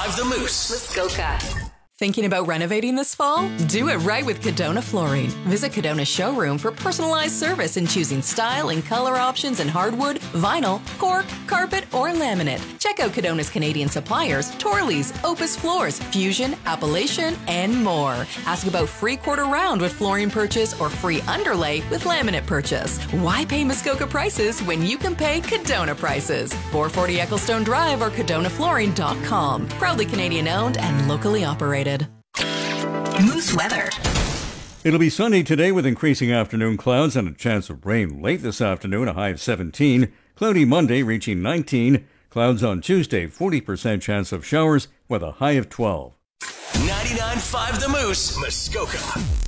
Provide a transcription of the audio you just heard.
99.5 The Moose. Muskoka. Thinking about renovating this fall? Do it right with Cadona Flooring. Visit Cadona's showroom for personalized service in choosing style and color options in hardwood, vinyl, cork, carpet, or laminate. Check out Cadona's Canadian suppliers, Torley's, Opus Floors, Fusion, Appellation, and more. Ask about free quarter round with flooring purchase or free underlay with laminate purchase. Why pay Muskoka prices when you can pay Cadona prices? 440 Ecclestone Drive or CadonaFlooring.com. Proudly Canadian owned and locally operated. Moose weather. It'll be sunny today with increasing afternoon clouds and a chance of rain late this afternoon, a high of 17. Cloudy Monday reaching 19. Clouds on Tuesday, 40% chance of showers with a high of 12. 99.5 The Moose, Muskoka.